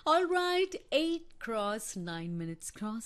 All right, 8 cross 9 minutes cross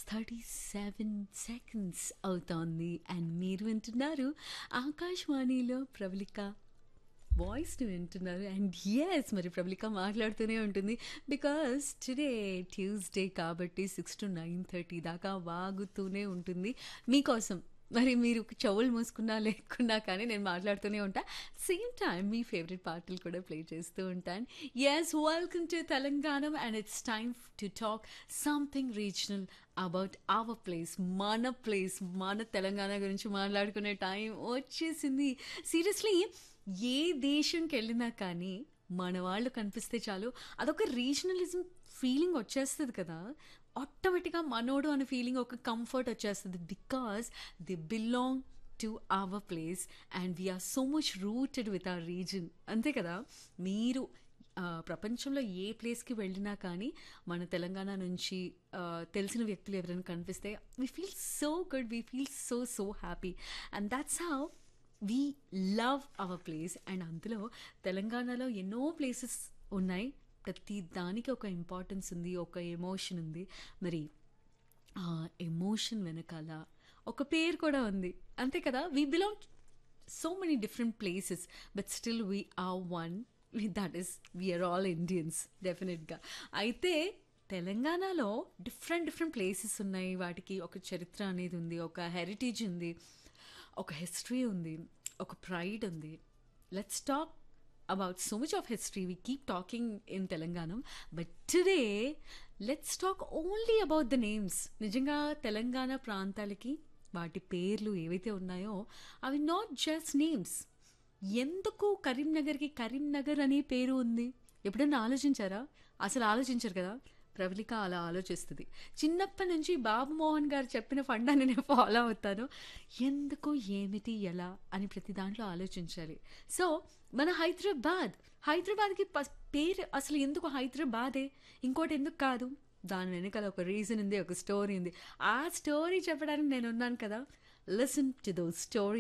37 seconds అవుతోంది and మీరు వింటున్నారు ఆకాశవాణిలో ప్రవళిక వాయిస్ని వింటున్నారు అండ్ ఎస్ మరి ప్రబలిక మాట్లాడుతూనే ఉంటుంది బికాస్ టుడే ట్యూస్డే కాబట్టి 6 to 9:30 దాకా వాగుతూనే ఉంటుంది మీకోసం మరి మీరు చెవులు మూసుకున్నా లేకున్నా కానీ నేను మాట్లాడుతూనే ఉంటా సేమ్ టైం మీ ఫేవరెట్ పాటలు కూడా ప్లే చేస్తూ ఉంటాను yes welcome to Telangana and it's time to talk something regional about our place మన తెలంగాణ గురించి మాట్లాడుకునే టైం వచ్చేసింది సీరియస్లీ ఏ దేశంకి వెళ్ళినా కానీ మన వాళ్ళు కనిపిస్తే చాలు అదొక రీజనలిజం ఫీలింగ్ వచ్చేస్తుంది కదా ఆటోమేటిక్గా మనోడు అనే ఫీలింగ్ ఒక కంఫర్ట్ వచ్చేస్తుంది because the belong to our place and we are so much rooted with our reason అంతే కదా మీరు ప్రపంచంలో ఏ ప్లేస్కి వెళ్ళినా కానీ మన తెలంగాణ నుంచి తెలిసిన వ్యక్తులు ఎవరైనా కనిపిస్తే we feel so good we feel so happy and that's how we love our place and అందులో తెలంగాణలో ఎన్నో ప్లేసెస్ ఉన్నాయి ప్రతి దానికి ఒక ఇంపార్టెన్స్ ఉంది ఒక ఎమోషన్ ఉంది మరి ఆ ఎమోషన్ వెనకాల ఒక పేరు కూడా ఉంది అంతే కదా we belong so many different places but still we are one that is we are all Indians డెఫినెట్గా అయితే తెలంగాణలో డిఫరెంట్ ప్లేసెస్ ఉన్నాయి వాటికి ఒక చరిత్ర అనేది ఉంది ఒక హెరిటేజ్ ఉంది ఒక హిస్టరీ ఉంది ఒక ప్రైడ్ ఉంది let's talk about so much of history we keep talking in Telangana but today let's talk only about the names నిజంగా తెలంగాణ ప్రాంతాలకి వాటి పేర్లు ఏవైతే ఉన్నాయో అవి నాట్ జస్ట్ నేమ్స్ ఎందుకు కరీంనగర్కి కరీంనగర్ అనే పేరు ఉంది ఎప్పుడన్నా ఆలోచించారా అసలు ఆలోచించరు కదా ప్రవళిక అలా ఆలోచిస్తుంది చిన్నప్పటి నుంచి బాబు మోహన్ గారు చెప్పిన ఫండాన్ని నేను ఫాలో అవుతాను ఎందుకు ఏమిటి ఎలా అని ప్రతి దాంట్లో ఆలోచించాలి సో మన హైదరాబాద్కి పేరు అసలు ఎందుకు హైదరాబాదే ఇంకోటి ఎందుకు కాదు దాని వెనకాల ఒక రీజన్ ఉంది ఒక స్టోరీ ఉంది ఆ స్టోరీ చెప్పడానికి నేను ఉన్నాను కదా లిసన్ టు దోస్ స్టోరీ